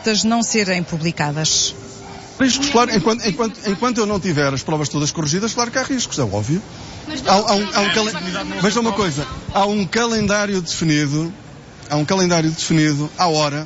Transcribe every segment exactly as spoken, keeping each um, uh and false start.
notas não serem publicadas. Riscos, claro, enquanto, enquanto, enquanto eu não tiver as provas todas corrigidas, claro que há riscos, é óbvio. Há, há um, há um calen... Veja uma coisa, há um calendário definido, há um calendário definido à hora,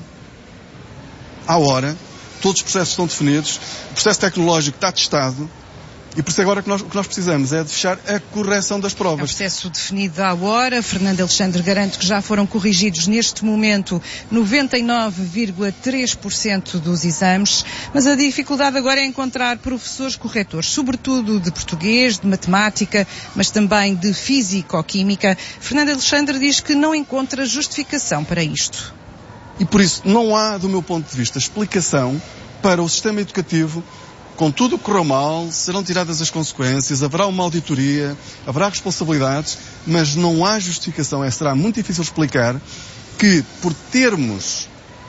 à hora, todos os processos estão definidos, o processo tecnológico está testado, e por isso agora que nós, o que nós precisamos é de fechar a correção das provas. É um processo definido à hora. Fernando Alexandre garante que já foram corrigidos neste momento noventa e nove vírgula três por cento dos exames, mas a dificuldade agora é encontrar professores corretores, sobretudo de português, de matemática, mas também de físico-química. Fernando Alexandre diz que não encontra justificação para isto. E por isso não há, do meu ponto de vista, explicação para o sistema educativo. Com tudo que correu mal, serão tiradas as consequências, haverá uma auditoria, haverá responsabilidades, mas não há justificação, é, será muito difícil explicar que, por termos,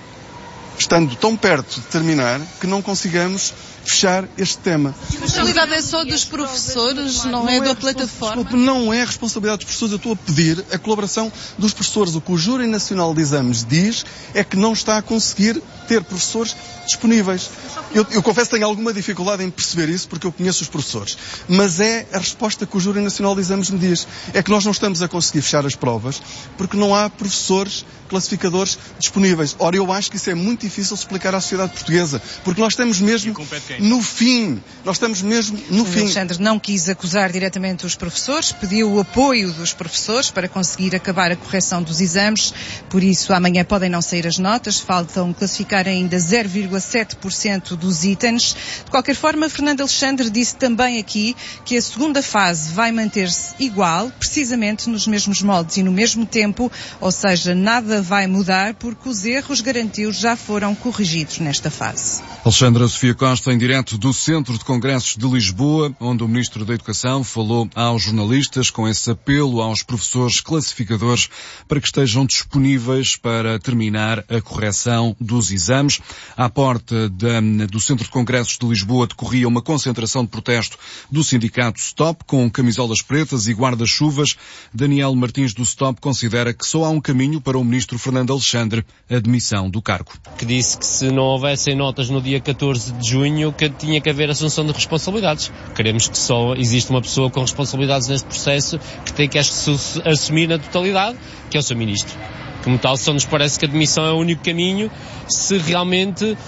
estando tão perto de terminar, que não consigamos fechar este tema. A responsabilidade é só dos professores, não, não é, é da plataforma? Desculpe, não é a responsabilidade dos professores, eu estou a pedir a colaboração dos professores. O que o Júri Nacional de Exames diz é que não está a conseguir ter professores disponíveis. Eu, eu confesso que tenho alguma dificuldade em perceber isso, porque eu conheço os professores. Mas é a resposta que o Júri Nacional de Exames me diz. É que nós não estamos a conseguir fechar as provas, porque não há professores classificadores disponíveis. Ora, eu acho que isso é muito difícil de explicar à sociedade portuguesa, porque nós estamos mesmo no fim. Nós estamos mesmo no fim. Alexandre não quis acusar diretamente os professores, pediu o apoio dos professores para conseguir acabar a correção dos exames. Por isso, amanhã podem não sair as notas, faltam classificar ainda zero vírgula sete por cento dos itens. De qualquer forma, Fernando Alexandre disse também aqui que a segunda fase vai manter-se igual, precisamente nos mesmos moldes e no mesmo tempo, ou seja, nada vai mudar porque os erros, garantiu, já foram corrigidos nesta fase. Alexandra Sofia Costa, em direto do Centro de Congressos de Lisboa, onde o Ministro da Educação falou aos jornalistas com esse apelo aos professores classificadores para que estejam disponíveis para terminar a correção dos exames. À porta da, do Centro de Congressos de Lisboa decorria uma concentração de protesto do sindicato Stop, com camisolas pretas e guarda-chuvas. Daniel Martins do Stop considera que só há um caminho para o Ministro Fernando Alexandre, a demissão do cargo. Que disse que se não houvessem notas no dia catorze de junho, que tinha que haver assunção de responsabilidades. Queremos que só existe uma pessoa com responsabilidades neste processo que tem que assumir na totalidade, que é o seu Ministro. Como tal, só nos parece que a demissão é o único caminho se realmente uh,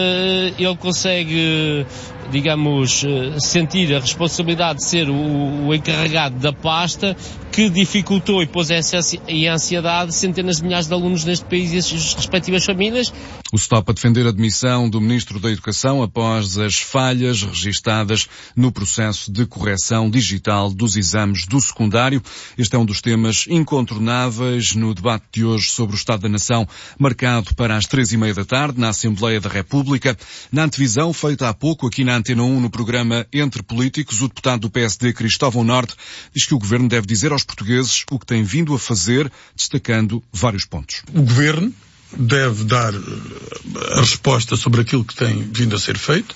ele consegue, digamos, uh, sentir a responsabilidade de ser o, o encarregado da pasta que dificultou e pôs em ansiedade centenas de milhares de alunos neste país e as suas respectivas famílias. O Stop a defender a demissão do Ministro da Educação após as falhas registadas no processo de correção digital dos exames do secundário. Este é um dos temas incontornáveis no debate de hoje sobre o Estado da Nação, marcado para as três e meia da tarde, na Assembleia da República. Na antevisão, feita há pouco aqui na Antena um, no programa Entre Políticos, o deputado do P S D, Cristóvão Norte, diz que o Governo deve dizer aos portugueses o que tem vindo a fazer, destacando vários pontos. O Governo deve dar a resposta sobre aquilo que tem vindo a ser feito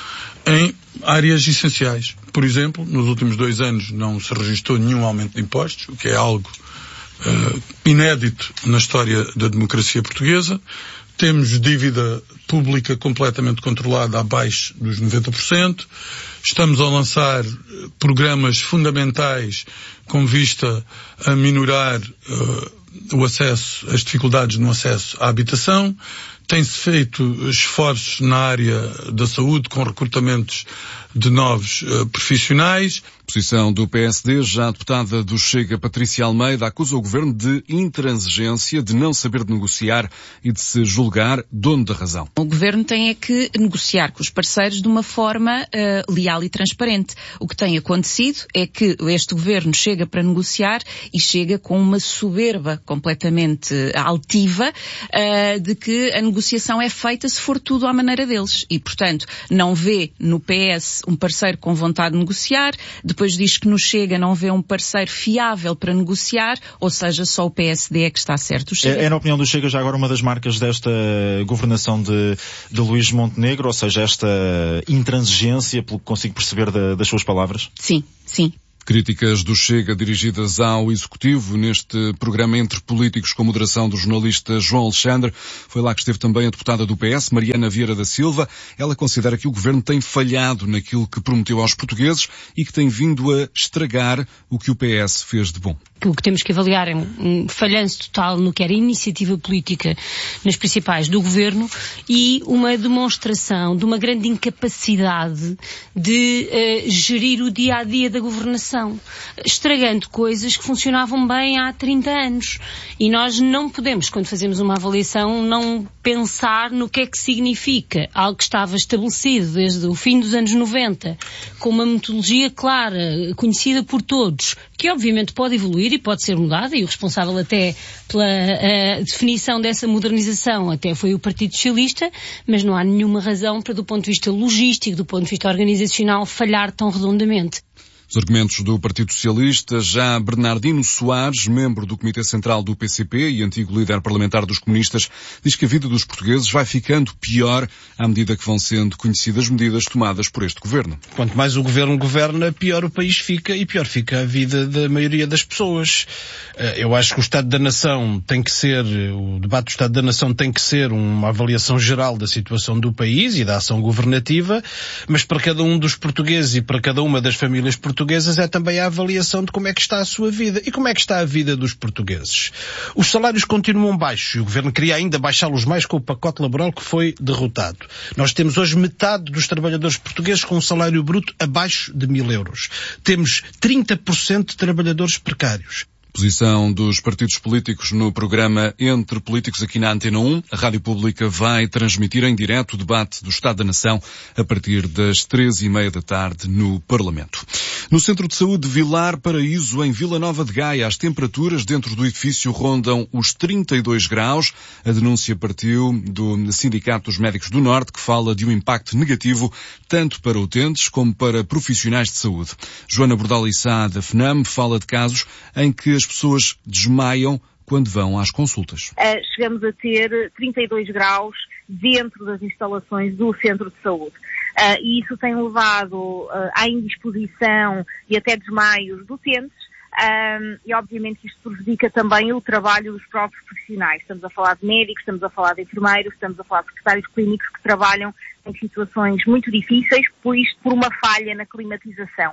em áreas essenciais. Por exemplo, nos últimos dois anos não se registrou nenhum aumento de impostos, o que é algo uh, inédito na história da democracia portuguesa. Temos dívida pública completamente controlada abaixo dos noventa por cento. Estamos a lançar programas fundamentais com vista a minorar uh, o acesso, as dificuldades no acesso à habitação. Tem-se feito esforços na área da saúde com recrutamentos de novos uh, profissionais. Posição do P S D, já a deputada do Chega, Patrícia Almeida, acusa o Governo de intransigência, de não saber negociar e de se julgar dono da razão. O Governo tem é que negociar com os parceiros de uma forma uh, leal e transparente. O que tem acontecido é que este Governo chega para negociar e chega com uma soberba completamente altiva uh, de que a negociação é feita se for tudo à maneira deles. E, portanto, não vê no P S um parceiro com vontade de negociar, depois diz que no Chega não vê um parceiro fiável para negociar, ou seja, só o P S D é que está certo. O Chega... É, é, na opinião do Chega, já agora uma das marcas desta governação de, de Luís Montenegro, ou seja, esta intransigência, pelo que consigo perceber da, das suas palavras? Sim, sim. Críticas do Chega dirigidas ao Executivo neste programa Entre Políticos com moderação do jornalista João Alexandre. Foi lá que esteve também a deputada do P S, Mariana Vieira da Silva. Ela considera que o Governo tem falhado naquilo que prometeu aos portugueses e que tem vindo a estragar o que o P S fez de bom. O que temos que avaliar é um falhanço total no que era iniciativa política nas principais do Governo e uma demonstração de uma grande incapacidade de uh, gerir o dia-a-dia da governação, estragando coisas que funcionavam bem há trinta anos. E nós não podemos, quando fazemos uma avaliação, não pensar no que é que significa algo que estava estabelecido desde o fim dos anos noventa, com uma metodologia clara, conhecida por todos, que obviamente pode evoluir e pode ser mudada, e o responsável até pela uh, definição dessa modernização até foi o Partido Socialista, mas não há nenhuma razão para, do ponto de vista logístico, do ponto de vista organizacional, falhar tão redondamente. Os argumentos do Partido Socialista. Já Bernardino Soares, membro do Comitê Central do P C P e antigo líder parlamentar dos comunistas, diz que a vida dos portugueses vai ficando pior à medida que vão sendo conhecidas medidas tomadas por este governo. Quanto mais o governo governa, pior o país fica e pior fica a vida da maioria das pessoas. Eu acho que o Estado da Nação tem que ser, o debate do Estado da Nação tem que ser uma avaliação geral da situação do país e da ação governativa, mas para cada um dos portugueses e para cada uma das famílias portuguesas portuguesas é também a avaliação de como é que está a sua vida. E como é que está a vida dos portugueses? Os salários continuam baixos e o Governo queria ainda baixá-los mais com o pacote laboral que foi derrotado. Nós temos hoje metade dos trabalhadores portugueses com um salário bruto abaixo de mil euros. Temos trinta por cento de trabalhadores precários. Posição dos partidos políticos no programa Entre Políticos aqui na Antena um. A Rádio Pública vai transmitir em direto o debate do Estado da Nação a partir das três e meia da tarde no Parlamento. No Centro de Saúde de Vilar Paraíso, em Vila Nova de Gaia, as temperaturas dentro do edifício rondam os trinta e dois graus. A denúncia partiu do Sindicato dos Médicos do Norte, que fala de um impacto negativo tanto para utentes como para profissionais de saúde. Joana Bordal-Issá, da FNAM, fala de casos em que as As pessoas desmaiam quando vão às consultas. Uh, chegamos a ter trinta e dois graus dentro das instalações do centro de saúde. Uh, e isso tem levado uh, à indisposição e até desmaios de utentes. Um, e obviamente isto prejudica também o trabalho dos próprios profissionais. Estamos a falar de médicos, estamos a falar de enfermeiros, estamos a falar de secretários clínicos que trabalham em situações muito difíceis, por isto por uma falha na climatização.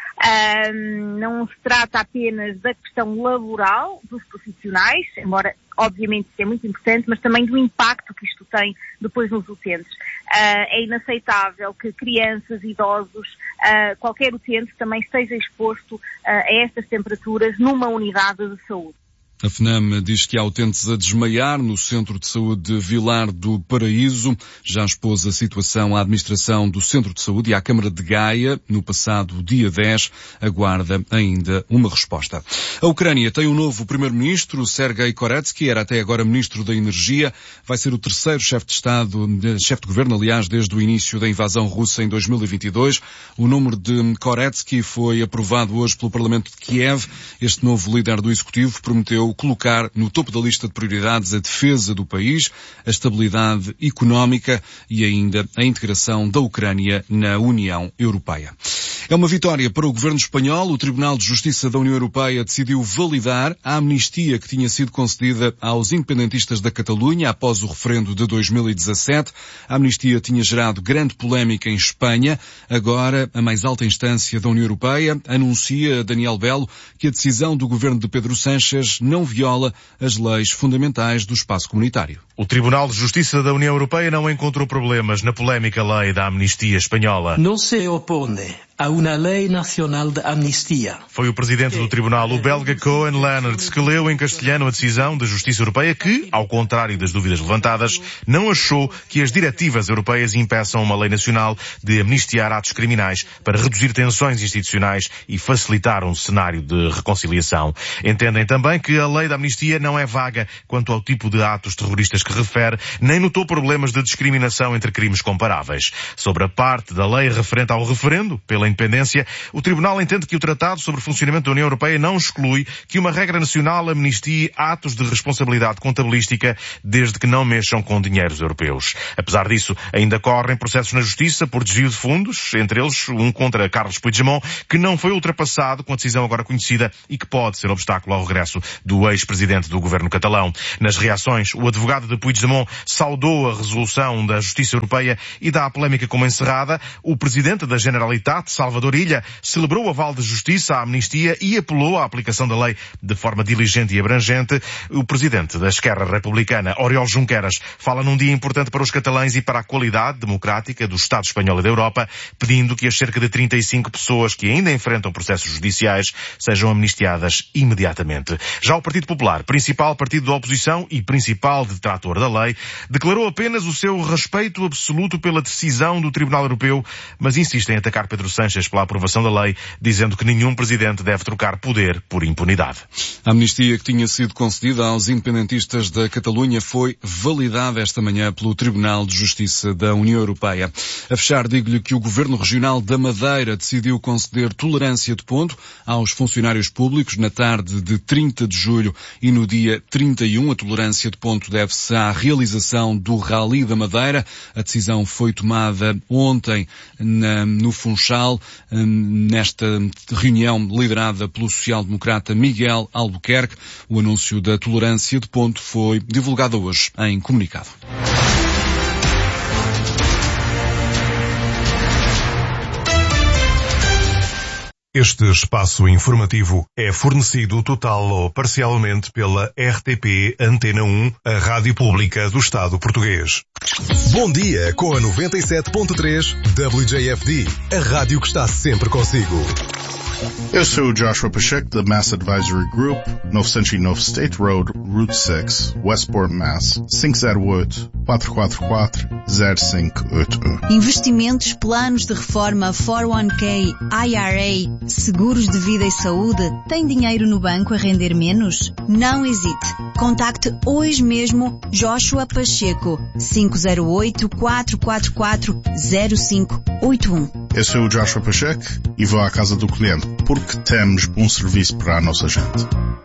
Um, não se trata apenas da questão laboral dos profissionais, embora obviamente isso é muito importante, mas também do impacto que isto tem depois nos utentes. Uh, é inaceitável que crianças, idosos, uh, qualquer utente também esteja exposto uh, a estas temperaturas numa unidade de saúde. A FNAM diz que há utentes a desmaiar no Centro de Saúde de Vilar do Paraíso. Já expôs a situação à Administração do Centro de Saúde e à Câmara de Gaia no passado dia dez. Aguarda ainda uma resposta. A Ucrânia tem um novo primeiro-ministro, Sergei Koretsky, era até agora ministro da Energia. Vai ser o terceiro chefe de Estado, chefe de governo, aliás, desde o início da invasão russa em dois mil e vinte e dois. O número de Koretsky foi aprovado hoje pelo Parlamento de Kiev. Este novo líder do Executivo prometeu colocar no topo da lista de prioridades a defesa do país, a estabilidade económica e ainda a integração da Ucrânia na União Europeia. É uma vitória para o governo espanhol. O Tribunal de Justiça da União Europeia decidiu validar a amnistia que tinha sido concedida aos independentistas da Catalunha após o referendo de dois mil e dezassete. A amnistia tinha gerado grande polémica em Espanha. Agora, a mais alta instância da União Europeia anuncia, Daniel Belo, que a decisão do governo de Pedro Sánchez não viola as leis fundamentais do espaço comunitário. O Tribunal de Justiça da União Europeia não encontrou problemas na polémica lei da amnistia espanhola. Não se opõe a uma lei nacional de amnistia. Foi o presidente do tribunal, o belga Koen Lenaerts, que leu em castelhano a decisão da Justiça Europeia que, ao contrário das dúvidas levantadas, não achou que as diretivas europeias impeçam uma lei nacional de amnistiar atos criminais para reduzir tensões institucionais e facilitar um cenário de reconciliação. Entendem também que a lei da amnistia não é vaga quanto ao tipo de atos terroristas que refere, nem notou problemas de discriminação entre crimes comparáveis. Sobre a parte da lei referente ao referendo, pela independência, o Tribunal entende que o Tratado sobre o Funcionamento da União Europeia não exclui que uma regra nacional amnistie atos de responsabilidade contabilística desde que não mexam com dinheiros europeus. Apesar disso, ainda correm processos na Justiça por desvio de fundos, entre eles um contra Carles Puigdemont, que não foi ultrapassado com a decisão agora conhecida e que pode ser obstáculo ao regresso do ex-presidente do governo catalão. Nas reações, o advogado de Puigdemont saudou a resolução da Justiça Europeia e dá a polémica como encerrada. O presidente da Generalitat, Salvador Illa, celebrou o aval de justiça à amnistia e apelou à aplicação da lei de forma diligente e abrangente. O presidente da Esquerra Republicana, Oriol Junqueras, fala num dia importante para os catalães e para a qualidade democrática do Estado espanhol e da Europa, pedindo que as cerca de trinta e cinco pessoas que ainda enfrentam processos judiciais sejam amnistiadas imediatamente. Já o Partido Popular, principal partido da oposição e principal detrator da lei, declarou apenas o seu respeito absoluto pela decisão do Tribunal Europeu, mas insiste em atacar Pedro Sánchez pela aprovação da lei, dizendo que nenhum presidente deve trocar poder por impunidade. A amnistia que tinha sido concedida aos independentistas da Catalunha foi validada esta manhã pelo Tribunal de Justiça da União Europeia. A fechar, digo-lhe que o Governo Regional da Madeira decidiu conceder tolerância de ponto aos funcionários públicos na tarde de trinta de julho e no dia trinta e um. A tolerância de ponto deve-se à realização do Rally da Madeira. A decisão foi tomada ontem na, no Funchal, nesta reunião liderada pelo social-democrata Miguel Albuquerque. O anúncio da tolerância de ponto foi divulgado hoje em comunicado. Este espaço informativo é fornecido total ou parcialmente pela R T P Antena um, a rádio pública do Estado português. Bom dia com a noventa e sete ponto três W J F D, a rádio que está sempre consigo. Eu sou o Joshua Pacheco, da Mass Advisory Group, novecentos e nove State Road, Route seis, Westport, Mass. cinco zero oito, quatro quatro quatro, zero cinco oito um. Investimentos, planos de reforma, quatro um K, I R A, seguros de vida e saúde. Tem dinheiro no banco a render menos? Não hesite. Contacte hoje mesmo Joshua Pacheco, cinco zero oito, quatro quatro quatro, zero cinco oito um. Eu sou o Joshua Pacheco e vou à casa do cliente, porque temos bom serviço para a nossa gente.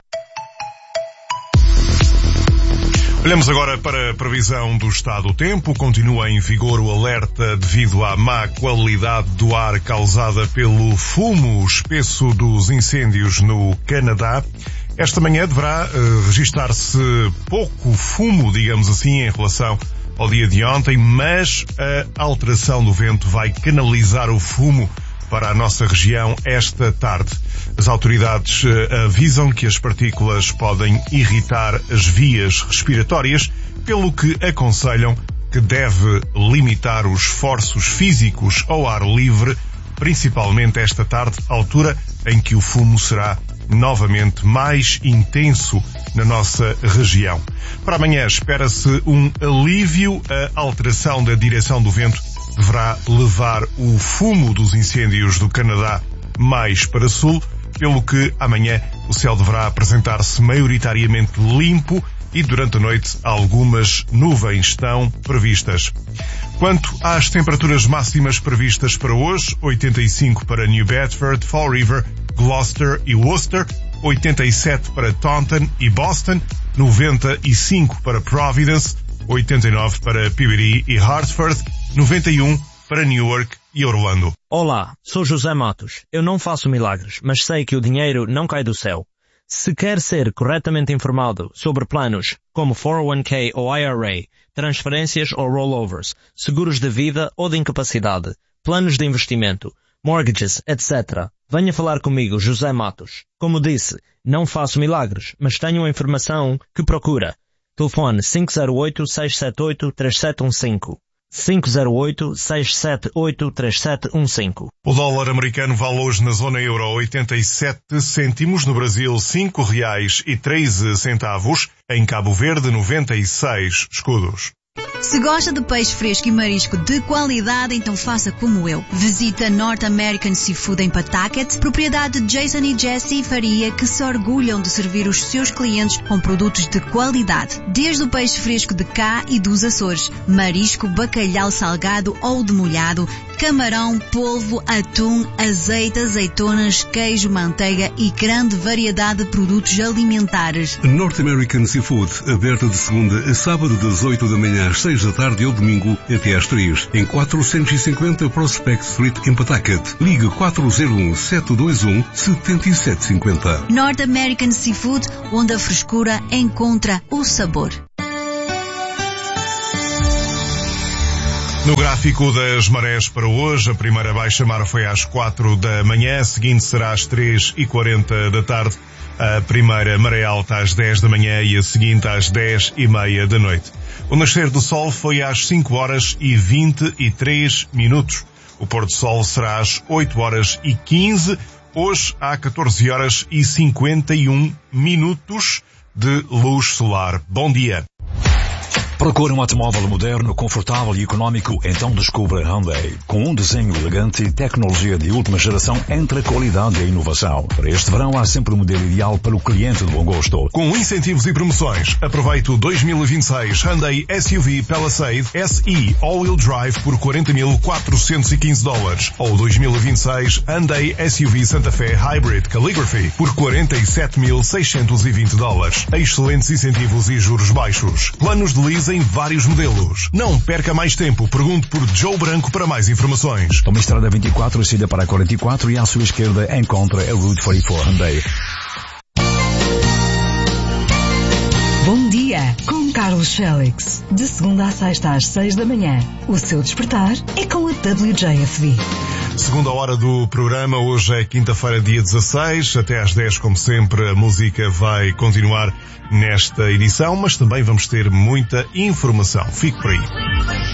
Olhamos agora para a previsão do estado do tempo. Continua em vigor o alerta devido à má qualidade do ar causada pelo fumo espesso dos incêndios no Canadá. Esta manhã deverá uh, registar-se pouco fumo, digamos assim, em relação ao dia de ontem, mas a alteração do vento vai canalizar o fumo para a nossa região esta tarde. As autoridades avisam que as partículas podem irritar as vias respiratórias, pelo que aconselham que deve limitar os esforços físicos ao ar livre, principalmente esta tarde, altura em que o fumo será novamente mais intenso na nossa região. Para amanhã espera-se um alívio. A alteração da direção do vento deverá levar o fumo dos incêndios do Canadá mais para sul, pelo que amanhã o céu deverá apresentar-se maioritariamente limpo e durante a noite algumas nuvens estão previstas. Quanto às temperaturas máximas previstas para hoje, oitenta e cinco para New Bedford, Fall River, Gloucester e Worcester, oitenta e sete para Taunton e Boston, noventa e cinco para Providence, oitenta e nove para P B D e Hartford, noventa e um para Newark e Orlando. Olá, sou José Matos. Eu não faço milagres, mas sei que o dinheiro não cai do céu. Se quer ser corretamente informado sobre planos como quatro um K ou I R A, transferências ou rollovers, seguros de vida ou de incapacidade, planos de investimento, mortgages, etcétera, venha falar comigo, José Matos. Como disse, não faço milagres, mas tenho a informação que procura. Telefone cinco zero oito, seis sete oito, três sete um cinco. cinco zero oito, seis sete oito, três sete um cinco. O dólar americano vale hoje na zona euro oitenta e sete cêntimos, no Brasil cinco reais e treze centavos, em Cabo Verde noventa e seis escudos. Se gosta de peixe fresco e marisco de qualidade, então faça como eu. Visita North American Seafood em Pawtucket, propriedade de Jason e Jessie Faria, que se orgulham de servir os seus clientes com produtos de qualidade. Desde o peixe fresco de cá e dos Açores, marisco, bacalhau salgado ou demolhado, camarão, polvo, atum, azeite, azeitonas, queijo, manteiga e grande variedade de produtos alimentares. North American Seafood, aberta de segunda a sábado das oito da manhã às seis da tarde ou domingo até às três, em quatrocentos e cinquenta Prospect Street em Pawtucket. Ligue quatro zero um, sete dois um, sete sete cinco zero. North American Seafood, onde a frescura encontra o sabor. No gráfico das marés para hoje, a primeira baixa-mar foi às quatro da manhã, a seguinte será às três e quarenta da tarde, a primeira maré alta às dez da manhã e a seguinte às dez e meia da noite. O nascer do sol foi às cinco horas e vinte e três minutos. O pôr do sol será às oito horas e quinze, hoje há catorze horas e cinquenta e um minutos de luz solar. Bom dia. Procura um automóvel moderno, confortável e económico? Então descubra Hyundai. Com um desenho elegante e tecnologia de última geração entre a qualidade e a inovação. Para este verão há sempre o modelo ideal para o cliente de bom gosto. Com incentivos e promoções, aproveite o dois mil e vinte e seis Hyundai S U V Palisade S E All-Wheel Drive por quarenta mil quatrocentos e quinze dólares. Ou dois mil e vinte e seis Hyundai S U V Santa Fe Hybrid Calligraphy por quarenta e sete mil seiscentos e vinte dólares. Excelentes incentivos e juros baixos. Planos de lease em vários modelos. Não perca mais tempo. Pergunte por Joe Branco para mais informações. Toma a estrada vinte e quatro, saída para a quarenta e quatro e à sua esquerda encontra a Route quarenta e quatro Hyundai. Bom dia, com Carlos Félix. De segunda a sexta às seis da manhã. O seu despertar é com a W J F D. Segunda hora do programa, hoje é quinta-feira, dia dezasseis, até às dez, como sempre, a música vai continuar nesta edição, mas também vamos ter muita informação. Fique por aí.